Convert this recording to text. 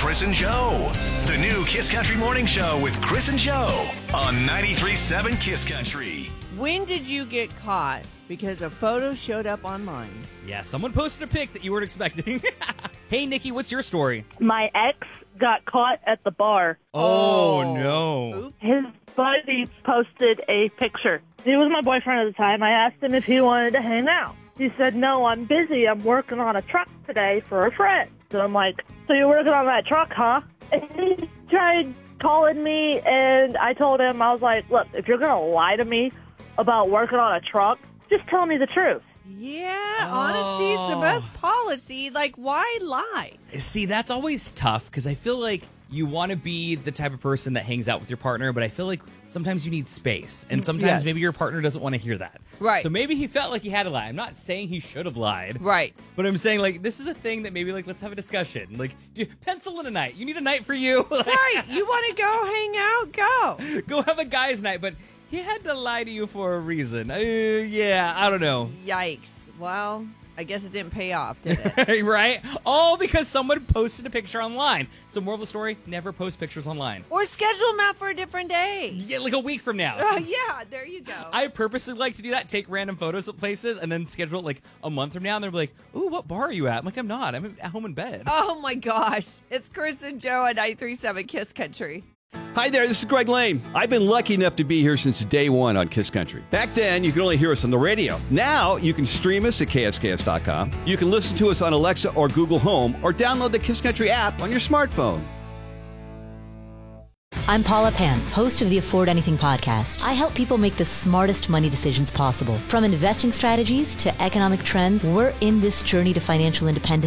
Chris and Joe. The new Kiss Country Morning Show with Chris and Joe on 93.7 Kiss Country. When did you get caught because a photo showed up online? Yeah, someone posted a pic that you weren't expecting. Hey, Nikki, what's your story? My ex got caught at the bar. Oh, no. Oops. His buddy posted a picture. He was my boyfriend at the time. I asked him if he wanted to hang out. He said, no, I'm busy. I'm working on a truck today for a friend. So I'm like, so you're working on that truck, huh? And he tried calling me, and I told him, I was like, look, if you're going to lie to me about working on a truck, just tell me the truth. Yeah, honesty's the best policy. Like, why lie? See, that's always tough because I feel like you want to be the type of person that hangs out with your partner, but I feel like sometimes you need space. And sometimes maybe your partner doesn't want to hear that. Right. So maybe he felt like he had to lie. I'm not saying he should have lied. Right. But I'm saying, like, this is a thing that maybe, like, let's have a discussion. Like, pencil in a night. You need a night for you. Right. You want to go hang out? Go. Go have a guy's night. But he had to lie to you for a reason. Yeah, I don't know. Yikes. Well, I guess it didn't pay off, did it? Right? All because someone posted a picture online. So moral of the story, never post pictures online. Or schedule them out for a different day. Yeah, like a week from now. Yeah, there you go. I purposely like to do that, take random photos of places, and then schedule it like a month from now, and they're like, ooh, what bar are you at? I'm like, I'm not. I'm at home in bed. Oh, my gosh. It's Chris and Joe at 93.7 Kiss Country. Hi there, this is Greg Lane. I've been lucky enough to be here since day one on Kiss Country. Back then, you could only hear us on the radio. Now, you can stream us at KSKS.com. You can listen to us on Alexa or Google Home, or download the Kiss Country app on your smartphone. I'm Paula Pan, host of the Afford Anything podcast. I help people make the smartest money decisions possible. From investing strategies to economic trends, we're in this journey to financial independence